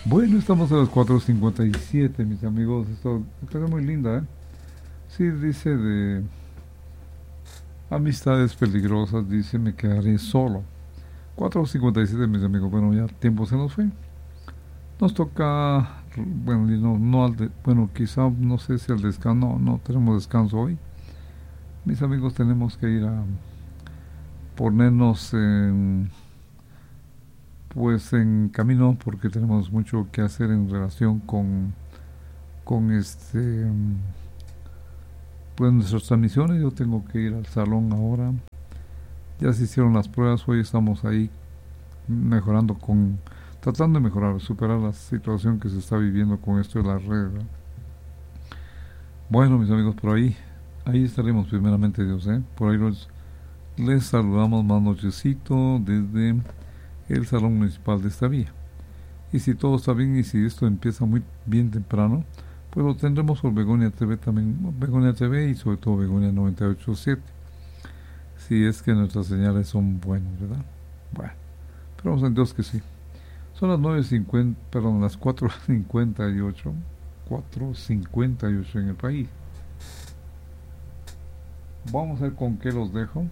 Bueno, estamos a las 4:57, mis amigos. Esta es muy linda, ¿eh? Sí, dice de amistades peligrosas, dice me quedaré solo. 4:57, mis amigos. Bueno, ya tiempo se nos fue. Nos toca, bueno, y no bueno, quizá, no sé si al descanso, no tenemos descanso hoy. Mis amigos, tenemos que ir a ponernos pues en camino porque tenemos mucho que hacer en relación con pues nuestras transmisiones. Yo tengo que ir al salón ahora. Ya se hicieron las pruebas, hoy estamos ahí mejorando tratando de mejorar, superar la situación que se está viviendo con esto de la red, ¿no? Bueno, mis amigos, por ahí estaremos primeramente Dios, ¿eh? Por ahí les saludamos más nochecito desde el salón municipal de esta vía. Y si todo está bien y si esto empieza muy bien temprano, pues lo tendremos por Begonia TV también, Begonia TV y sobre todo Begonia 98.7. Si es que nuestras señales son buenas, ¿verdad? Bueno, esperamos en Dios que sí. Son las 9:50, perdón, las 4:58, 4:58 en el país. Vamos a ver con qué los dejo.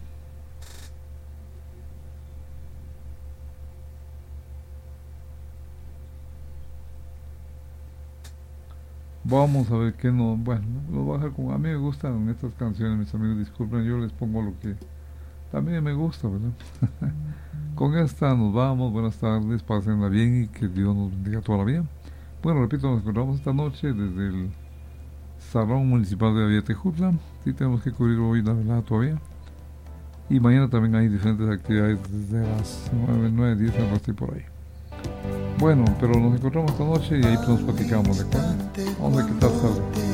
Vamos a ver qué no. Bueno, lo voy a dejar con. A mí me gustan estas canciones, mis amigos. Disculpen, yo les pongo lo que también me gusta, ¿verdad? Con esta nos vamos. Buenas tardes, pásenla bien y que Dios nos bendiga toda la vida. Bueno, repito, nos encontramos esta noche desde el Salón Municipal de Aviatejutla. Sí, tenemos que cubrir hoy la velada todavía. Y mañana también hay diferentes actividades desde las 9, 10, algo así por ahí. Bueno, pero nos encontramos esta noche y ahí nos platicamos, ¿de acuerdo? Vamos a ver qué tal sale.